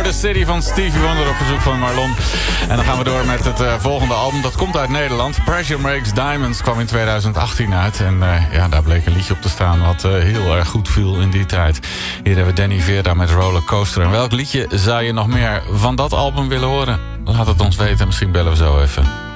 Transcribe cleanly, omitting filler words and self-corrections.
The City van Stevie Wonder op verzoek van Marlon. En dan gaan we door met het volgende album. Dat komt uit Nederland. Pressure Makes Diamonds kwam in 2018 uit. En daar bleek een liedje op te staan wat heel erg goed viel in die tijd. Hier hebben we Danny Vera met Rollercoaster. En welk liedje zou je nog meer van dat album willen horen? Laat het ons weten, misschien bellen we zo even.